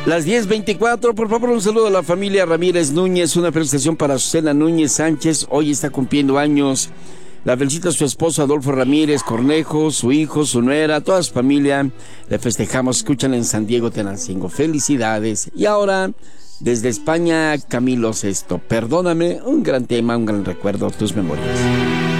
Las 10:24, por favor, un saludo a la familia Ramírez Núñez, una felicitación para Susana Núñez Sánchez, hoy está cumpliendo años. La felicita a su esposo Adolfo Ramírez Cornejo, su hijo, su nuera, toda su familia. Le festejamos, escuchan en San Diego, Tenancingo. Felicidades. Y ahora, desde España, Camilo Sesto. Perdóname, un gran tema, un gran recuerdo, tus memorias.